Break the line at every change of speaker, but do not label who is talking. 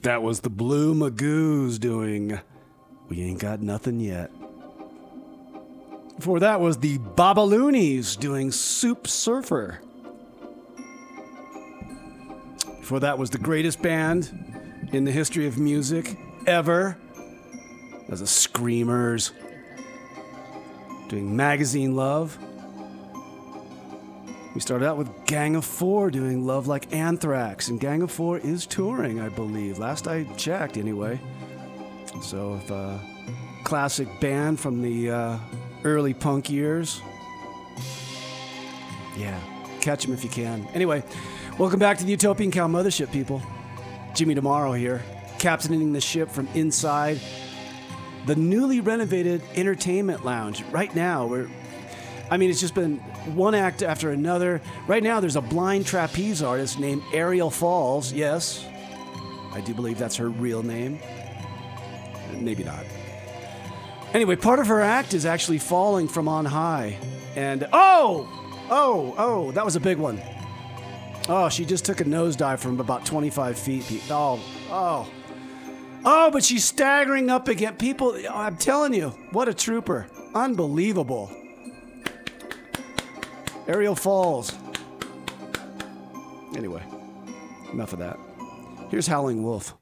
That was the Blue Magoos doing We Ain't Got Nothing Yet. Before that was the Babaloonies doing Soup Surfer. Before that was the greatest band in the history of music ever. That was the Screamers doing Magazine Love. We started out with Gang of Four doing Love Like Anthrax, and Gang of Four is touring, I believe. Last I checked, anyway. So, if a classic band from the early punk years, yeah, catch them if you can. Anyway, welcome back to the Utopian Cow Mothership, people. Jimmy Tomorrow here, captaining the ship from inside the newly renovated Entertainment Lounge. Right now, it's just been one act after another. Right now, there's a blind trapeze artist named Ariel Falls. Yes, I do believe that's her real name. Maybe not. Anyway, part of her act is actually falling from on high. And, oh, that was a big one. Oh, she just took a nosedive from about 25 feet. Oh, but she's staggering up again. People, I'm telling you, what a trooper. Unbelievable. Ariel Falls. Anyway, enough of that. Here's Howling Wolf.